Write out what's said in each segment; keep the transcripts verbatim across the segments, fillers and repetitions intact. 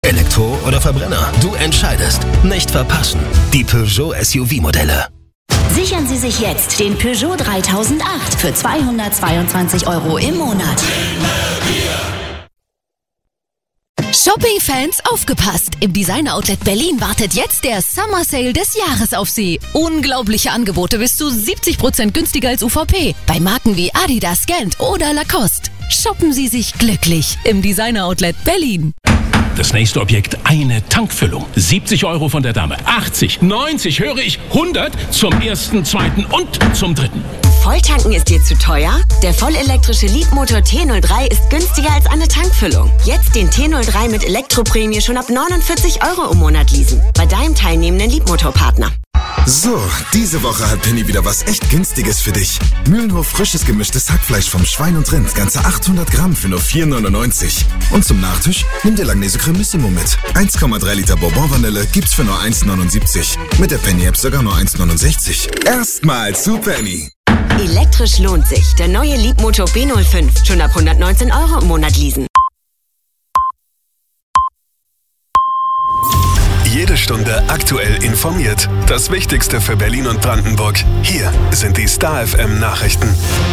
Elektro oder Verbrenner? Du entscheidest. Nicht verpassen. Die Peugeot S U V-Modelle. Sichern Sie sich jetzt den Peugeot dreitausendacht für zweihundertzweiundzwanzig Euro im Monat. Shopping-Fans, aufgepasst! Im Designer Outlet Berlin wartet jetzt der Summer Sale des Jahres auf Sie. Unglaubliche Angebote bis zu siebzig Prozent günstiger als U V P. Bei Marken wie Adidas, Gant oder Lacoste. Shoppen Sie sich glücklich im Designer Outlet Berlin. Das nächste Objekt, eine Tankfüllung. siebzig Euro von der Dame. achtzig, neunzig, höre ich, hundert zum ersten, zweiten und zum dritten. Volltanken ist dir zu teuer? Der vollelektrische Leapmotor T null drei ist günstiger als eine Tankfüllung. Jetzt den T null drei mit Elektroprämie schon ab neunundvierzig Euro im Monat leasen. Bei deinem teilnehmenden Leapmotor-Partner. So, diese Woche hat Penny wieder was echt Günstiges für dich. Mühlenhof frisches gemischtes Hackfleisch vom Schwein und Rind, ganze achthundert Gramm für nur vier neunundneunzig. Und zum Nachtisch, nimm dir Langnese Cremissimo mit. eins Komma drei Liter Bourbon-Vanille gibt's für nur eins neunundsiebzig. Mit der Penny-App sogar nur eins neunundsechzig. Erstmal zu Penny. Elektrisch lohnt sich. Der neue Leapmotor B null fünf. Schon ab hundertneunzehn Euro im Monat leasen. Jede Stunde aktuell informiert. Das Wichtigste für Berlin und Brandenburg. Hier sind die Star F M Nachrichten.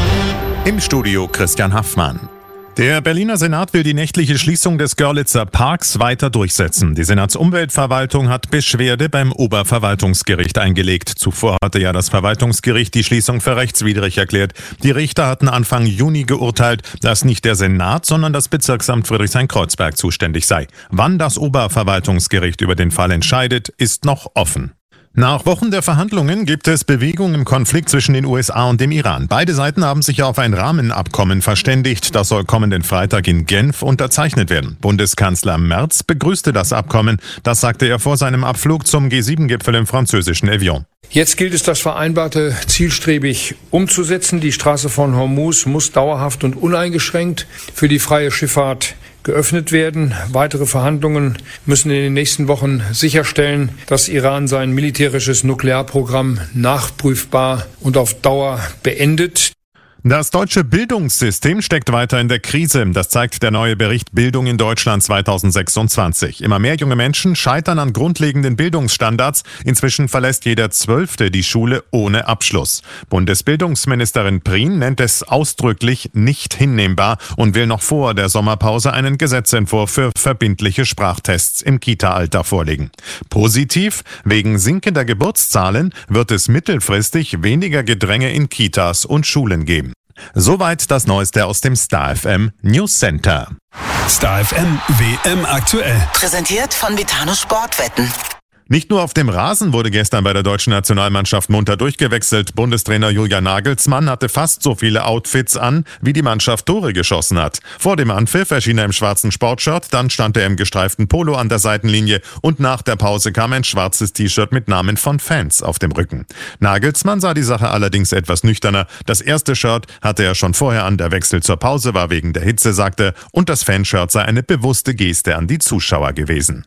Im Studio Christian Haffmann. Der Berliner Senat will die nächtliche Schließung des Görlitzer Parks weiter durchsetzen. Die Senatsumweltverwaltung hat Beschwerde beim Oberverwaltungsgericht eingelegt. Zuvor hatte ja das Verwaltungsgericht die Schließung für rechtswidrig erklärt. Die Richter hatten Anfang Juni geurteilt, dass nicht der Senat, sondern das Bezirksamt Friedrichshain-Kreuzberg zuständig sei. Wann das Oberverwaltungsgericht über den Fall entscheidet, ist noch offen. Nach Wochen der Verhandlungen gibt es Bewegung im Konflikt zwischen den U S A und dem Iran. Beide Seiten haben sich auf ein Rahmenabkommen verständigt. Das soll kommenden Freitag in Genf unterzeichnet werden. Bundeskanzler Merz begrüßte das Abkommen. Das sagte er vor seinem Abflug zum G sieben Gipfel im französischen Evian. Jetzt gilt es, das Vereinbarte zielstrebig umzusetzen. Die Straße von Hormuz muss dauerhaft und uneingeschränkt für die freie Schifffahrt geöffnet werden. Weitere Verhandlungen müssen in den nächsten Wochen sicherstellen, dass Iran sein militärisches Nuklearprogramm nachprüfbar und auf Dauer beendet. Das deutsche Bildungssystem steckt weiter in der Krise. Das zeigt der neue Bericht Bildung in Deutschland zweitausendsechsundzwanzig. Immer mehr junge Menschen scheitern an grundlegenden Bildungsstandards. Inzwischen verlässt jeder Zwölfte die Schule ohne Abschluss. Bundesbildungsministerin Prien nennt es ausdrücklich nicht hinnehmbar und will noch vor der Sommerpause einen Gesetzentwurf für verbindliche Sprachtests im Kita-Alter vorlegen. Positiv, wegen sinkender Geburtszahlen wird es mittelfristig weniger Gedränge in Kitas und Schulen geben. Soweit das Neueste aus dem Star F M News Center. Star F M W M aktuell. Präsentiert von Betano Sportwetten. Nicht nur auf dem Rasen wurde gestern bei der deutschen Nationalmannschaft munter durchgewechselt. Bundestrainer Julian Nagelsmann hatte fast so viele Outfits an, wie die Mannschaft Tore geschossen hat. Vor dem Anpfiff erschien er im schwarzen Sportshirt, dann stand er im gestreiften Polo an der Seitenlinie und nach der Pause kam ein schwarzes T-Shirt mit Namen von Fans auf dem Rücken. Nagelsmann sah die Sache allerdings etwas nüchterner. Das erste Shirt hatte er schon vorher an, der Wechsel zur Pause war wegen der Hitze, sagte er, und das Fanshirt sei eine bewusste Geste an die Zuschauer gewesen.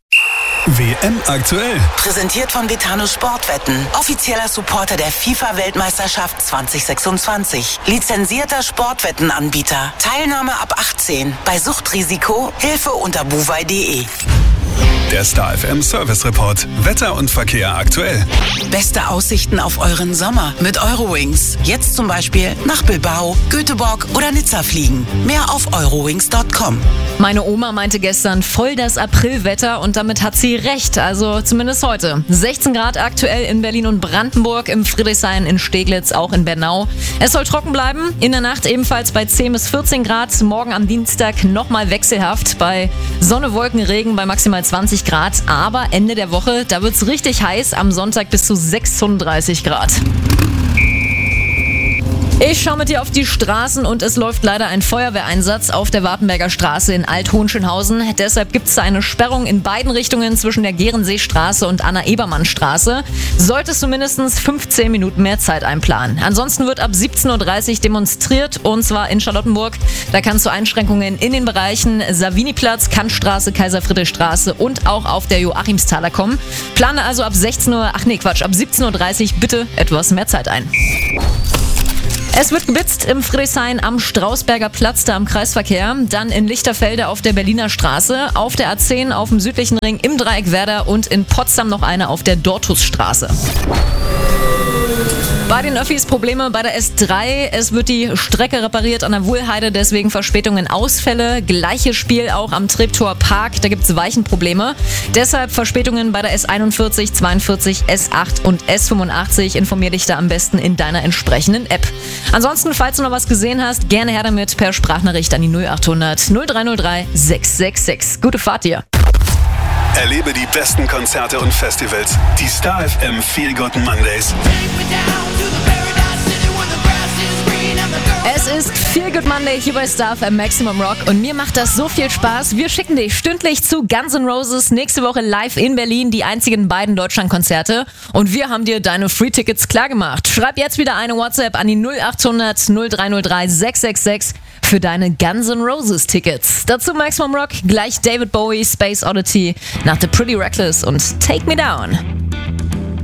W M aktuell. Präsentiert von Betano Sportwetten. Offizieller Supporter der FIFA-Weltmeisterschaft zwanzig sechsundzwanzig. Lizenzierter Sportwettenanbieter. Teilnahme ab achtzehn. Bei Suchtrisiko Hilfe unter buwei punkt de. Der Star F M Service Report. Wetter und Verkehr aktuell. Beste Aussichten auf euren Sommer mit Eurowings. Jetzt zum Beispiel nach Bilbao, Göteborg oder Nizza fliegen. Mehr auf eurowings punkt com. Meine Oma meinte gestern voll das Aprilwetter und damit hat sie recht, also zumindest heute. sechzehn Grad aktuell in Berlin und Brandenburg, im Friedrichshain, in Steglitz, auch in Bernau. Es soll trocken bleiben, in der Nacht ebenfalls bei zehn bis vierzehn Grad, morgen am Dienstag nochmal wechselhaft bei Sonne, Wolken, Regen bei maximal zwanzig Grad, aber Ende der Woche, da wird's richtig heiß, am Sonntag bis zu sechsunddreißig Grad. Ich schaue mit dir auf die Straßen und es läuft leider ein Feuerwehreinsatz auf der Wartenberger Straße in Alt-Hohenschönhausen. Deshalb gibt es da eine Sperrung in beiden Richtungen zwischen der Gehrenseestraße und Anna-Ebermann-Straße. Solltest du mindestens fünfzehn Minuten mehr Zeit einplanen. Ansonsten wird ab siebzehn Uhr dreißig demonstriert und zwar in Charlottenburg. Da kannst du Einschränkungen in den Bereichen Saviniplatz, Kantstraße, Kaiser-Friedrich-Straße und auch auf der Joachimsthaler kommen. Plane also ab sechzehn Uhr, ach nee Quatsch, ab siebzehn Uhr dreißig bitte etwas mehr Zeit ein. Es wird geblitzt im Friedrichshain am Strausberger Platz, da am Kreisverkehr. Dann in Lichterfelde auf der Berliner Straße, auf der A zehn auf dem südlichen Ring im Dreieck Werder und in Potsdam noch eine auf der Dortusstraße. Bei den Öffis Probleme bei der S drei. Es wird die Strecke repariert an der Wuhlheide, deswegen Verspätungen, Ausfälle. Gleiches Spiel auch am Treptower Park, da gibt es Weichenprobleme. Deshalb Verspätungen bei der S einundvierzig, zweiundvierzig, S acht und S fünfundachtzig. Informier dich da am besten in deiner entsprechenden App. Ansonsten, falls du noch was gesehen hast, gerne her damit per Sprachnachricht an die null achthundert null drei null drei sechs sechs sechs. Gute Fahrt dir! Erlebe die besten Konzerte und Festivals. Die Star F M Feel Good Mondays. Es ist Feel Good Monday hier bei Star F M Maximum Rock und mir macht das so viel Spaß. Wir schicken dich stündlich zu Guns N' Roses nächste Woche live in Berlin, die einzigen beiden Deutschlandkonzerte. Und wir haben dir deine Free-Tickets klargemacht. Schreib jetzt wieder eine WhatsApp an die null achthundert null drei null drei sechs sechs sechs für deine Guns N' Roses Tickets. Dazu Maximum Rock, gleich David Bowie, Space Oddity, nach The Pretty Reckless und Take Me Down.